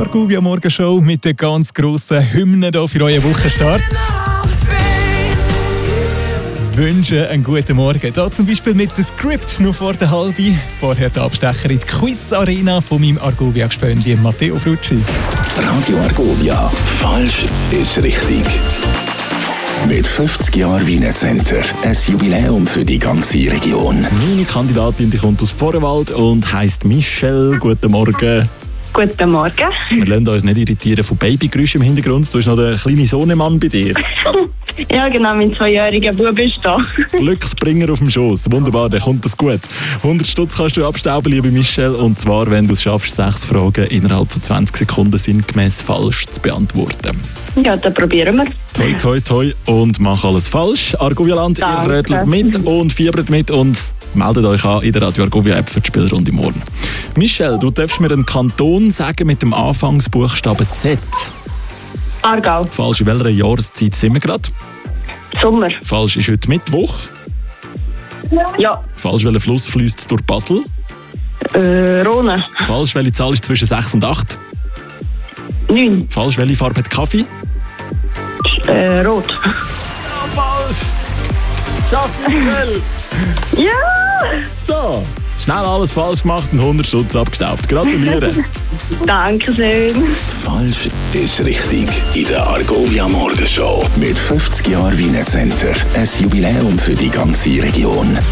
Argovia Morgenshow mit der ganz grossen Hymne hier für euren Wochenstart. Wünsche einen guten Morgen. Hier zum Beispiel mit dem Skript noch vor der Halbe. Vorher der Abstecher in die Quiz-Arena von meinem Argovia-Gespöndi Matteo Frutschi. Radio Argovia. Falsch ist richtig. Mit 50 Jahren Wiener Center. Ein Jubiläum für die ganze Region. Meine Kandidatin die kommt aus Vorwald und heisst Michelle. Guten Morgen. Guten Morgen. Wir lassen uns nicht irritieren von Babygeräuschen im Hintergrund. Du hast noch den kleinen Sohnemann bei dir. Ja, genau, mein 2-jähriger Bub ist da. Glücksbringer auf dem Schoss. Wunderbar, dann kommt das gut. 100 Stutz kannst du abstauben, liebe Michelle. Und zwar, wenn du es schaffst, 6 Fragen innerhalb von 20 Sekunden sinngemäß falsch zu beantworten. Ja, dann probieren wir. Toi, toi, toi und mach alles falsch. Argovialand, ihr rötelt mit und fiebert mit und meldet euch an in der Radio Argovia App für die Spielrunde morgen. Michelle, du darfst mir einen Kanton sagen mit dem Anfangsbuchstaben Z. Aargau. Falsch, in welcher Jahreszeit sind wir gerade? Sommer. Falsch, ist heute Mittwoch. Ja. Falsch, welcher Fluss fließt durch Basel? Rhone. Falsch, welche Zahl ist zwischen 6 und 8? 9. Falsch, welche Farbe hat Kaffee? Rot. Ja, falsch! Schafft Michelle! Ja! So, schnell alles falsch gemacht und 100 Stutz abgestaubt. Gratuliere! Dankeschön. Falsch ist richtig. In der Argovia Morgenshow. Mit 50 Jahren Wiener Center. Ein Jubiläum für die ganze Region.